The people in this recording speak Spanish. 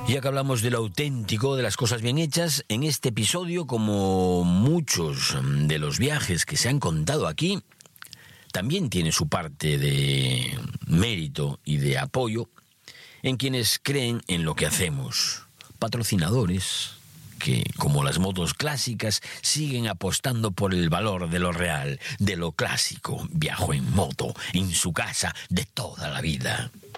Ya que hablamos de lo auténtico, de las cosas bien hechas, en este episodio, como muchos de los viajes que se han contado aquí, también tiene su parte de mérito y de apoyo en quienes creen en lo que hacemos. Patrocinadores que, como las motos clásicas, siguen apostando por el valor de lo real, de lo clásico. Viajo en moto, en su casa, de toda la vida.